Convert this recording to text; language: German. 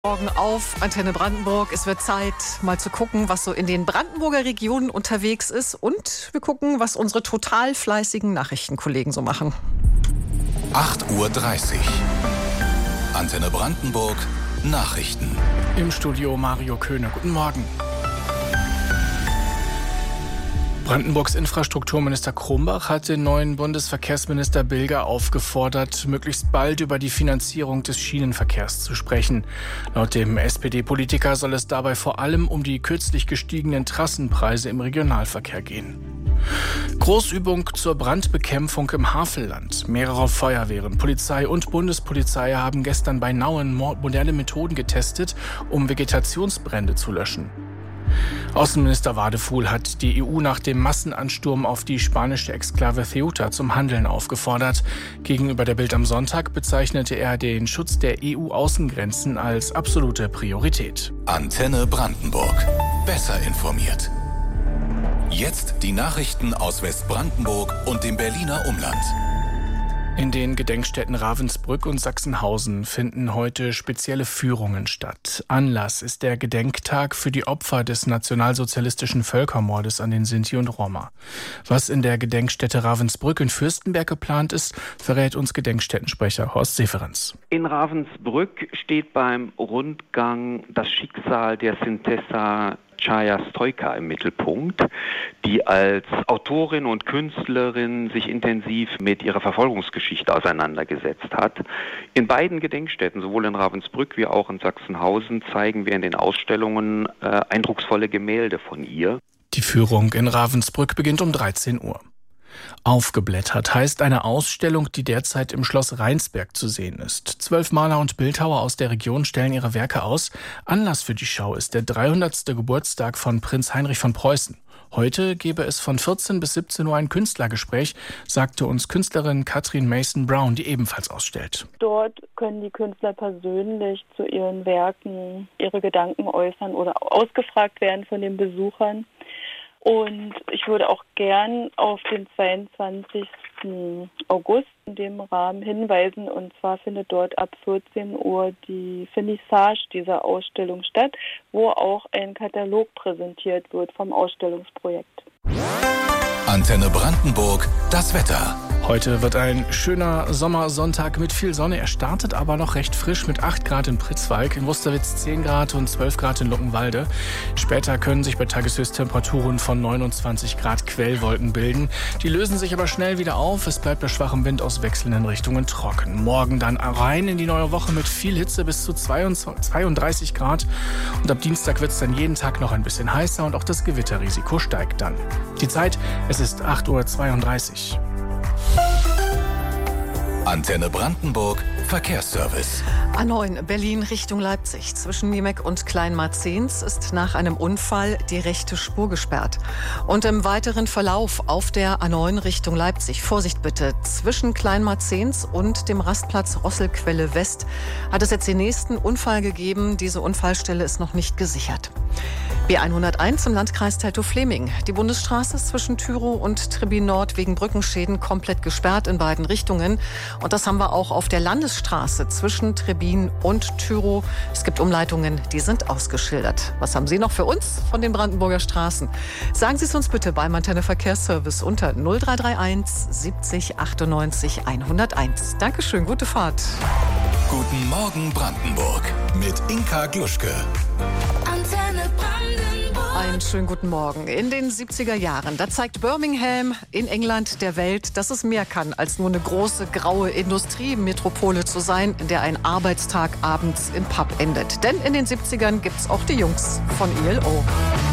Morgen auf Antenne Brandenburg. Es wird Zeit, mal zu gucken, was so in den Brandenburger Regionen unterwegs ist. Und wir gucken, was unsere total fleißigen Nachrichtenkollegen so machen. 8:30 Uhr. Antenne Brandenburg Nachrichten. Im Studio Mario Köhne. Guten Morgen. Brandenburgs Infrastrukturminister Krumbach hat den neuen Bundesverkehrsminister Bilger aufgefordert, möglichst bald über die Finanzierung des Schienenverkehrs zu sprechen. Laut dem SPD-Politiker soll es dabei vor allem um die kürzlich gestiegenen Trassenpreise im Regionalverkehr gehen. Großübung zur Brandbekämpfung im Havelland. Mehrere Feuerwehren, Polizei und Bundespolizei haben gestern bei Nauen moderne Methoden getestet, um Vegetationsbrände zu löschen. Außenminister Wadefuhl hat die EU nach dem Massenansturm auf die spanische Exklave Ceuta zum Handeln aufgefordert. Gegenüber der Bild am Sonntag bezeichnete er den Schutz der EU-Außengrenzen als absolute Priorität. Antenne Brandenburg. Besser informiert. Jetzt die Nachrichten aus Westbrandenburg und dem Berliner Umland. In den Gedenkstätten Ravensbrück und Sachsenhausen finden heute spezielle Führungen statt. Anlass ist der Gedenktag für die Opfer des nationalsozialistischen Völkermordes an den Sinti und Roma. Was in der Gedenkstätte Ravensbrück in Fürstenberg geplant ist, verrät uns Gedenkstättensprecher Horst Seferens. In Ravensbrück steht beim Rundgang das Schicksal der Sintesa Chaya Stoica im Mittelpunkt, die als Autorin und Künstlerin sich intensiv mit ihrer Verfolgungsgeschichte auseinandergesetzt hat. In beiden Gedenkstätten, sowohl in Ravensbrück wie auch in Sachsenhausen, zeigen wir in den Ausstellungen eindrucksvolle Gemälde von ihr. Die Führung in Ravensbrück beginnt um 13 Uhr. Aufgeblättert heißt eine Ausstellung, die derzeit im Schloss Rheinsberg zu sehen ist. 12 Maler und Bildhauer aus der Region stellen ihre Werke aus. Anlass für die Schau ist der 300. Geburtstag von Prinz Heinrich von Preußen. Heute gebe es von 14 bis 17 Uhr ein Künstlergespräch, sagte uns Künstlerin Katrin Mason-Brown, die ebenfalls ausstellt. Dort können die Künstler persönlich zu ihren Werken ihre Gedanken äußern oder ausgefragt werden von den Besuchern. Und ich würde auch gern auf den 22. August in dem Rahmen hinweisen. Und zwar findet dort ab 14 Uhr die Finissage dieser Ausstellung statt, wo auch ein Katalog präsentiert wird vom Ausstellungsprojekt. Antenne Brandenburg, das Wetter. Heute wird ein schöner Sommersonntag mit viel Sonne. Er startet aber noch recht frisch mit 8 Grad in Pritzwalk, in Wusterwitz 10 Grad und 12 Grad in Luckenwalde. Später können sich bei Tageshöchsttemperaturen von 29 Grad Quellwolken bilden. Die lösen sich aber schnell wieder auf. Es bleibt bei schwachem Wind aus wechselnden Richtungen trocken. Morgen dann rein in die neue Woche mit viel Hitze bis zu 32 Grad. Und ab Dienstag wird es dann jeden Tag noch ein bisschen heißer und auch das Gewitterrisiko steigt dann. Die Zeit, es ist 8:32 Uhr. Antenne Brandenburg Verkehrsservice. A9 Berlin Richtung Leipzig. Zwischen Niemek und Kleinmarzens ist nach einem Unfall die rechte Spur gesperrt. Und im weiteren Verlauf auf der A9 Richtung Leipzig, Vorsicht bitte, zwischen Kleinmarzens und dem Rastplatz Rosselquelle West hat es jetzt den nächsten Unfall gegeben. Diese Unfallstelle ist noch nicht gesichert. B101 im Landkreis Teltow-Fleming. Die Bundesstraße ist zwischen Tyrow und Trebin Nord wegen Brückenschäden komplett gesperrt in beiden Richtungen. Und das haben wir auch auf der Landesstraße zwischen Trebin und Tyrow. Es gibt Umleitungen, die sind ausgeschildert. Was haben Sie noch für uns von den Brandenburger Straßen? Sagen Sie es uns bitte beim Antenne Verkehrsservice unter 0331 70 98 101. Dankeschön, gute Fahrt. Guten Morgen Brandenburg mit Inka Gluschke. Antenne Brandenburg. Einen schönen guten Morgen. In den 70er Jahren, da zeigt Birmingham in England der Welt, dass es mehr kann, als nur eine große, graue Industriemetropole zu sein, in der ein Arbeitstag abends im Pub endet. Denn in den 70ern gibt's auch die Jungs von ELO.